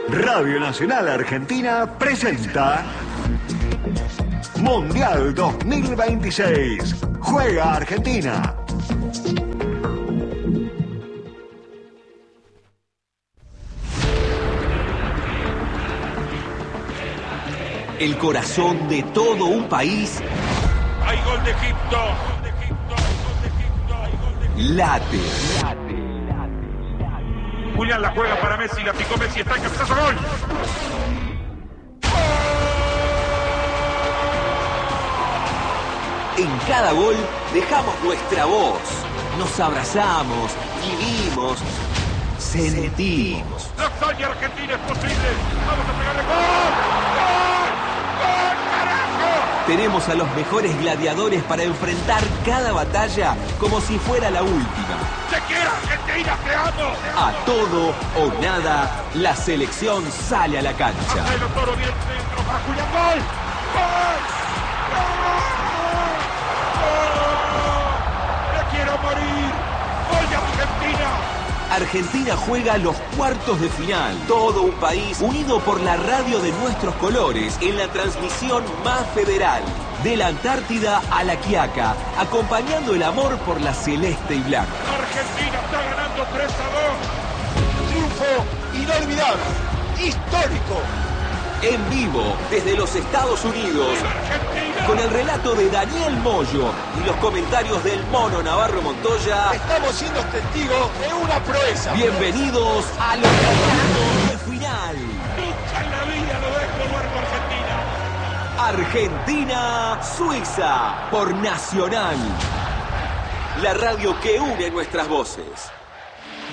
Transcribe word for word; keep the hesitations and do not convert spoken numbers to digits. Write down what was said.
Radio Nacional Argentina presenta Mundial dos mil veintiséis. Juega Argentina. El corazón de todo un país. Hay gol de Egipto. Gol de Egipto. Gol de Egipto. Hay gol de Egipto. Late. Julián la juega para Messi, la picó Messi, está en cabezazo, gol. En cada gol dejamos nuestra voz. Nos abrazamos, vivimos, sentimos. La hazaña argentina es posible. Vamos a pegarle gol. ¡Gol! ¡Gol, carajo! Tenemos a los mejores gladiadores para enfrentar cada batalla como si fuera la última. ¡Te quiero, Argentina! ¡Te amo! A todo o nada, la selección sale a la cancha. Marcelo Toro viene al centro para Julián. ¡Gol! ¡Gol! ¡Gol! ¡Me quiero morir! ¡Gol de Argentina! Argentina juega los cuartos de final. Todo un país unido por la radio de nuestros colores en la transmisión más federal. De la Antártida a la Quiaca, acompañando el amor por la celeste y blanca. Argentina está ganando tres a dos. Triunfo inolvidable, histórico. En vivo, desde los Estados Unidos, Argentina. con el relato de Daniel Moyo y los comentarios del Mono Navarro Montoya. Estamos siendo testigos de una proeza. Bienvenidos a los cuartos de final. Nunca en la vida lo dejo muerto Argentina. Argentina-Suiza por Nacional. La radio que une nuestras voces.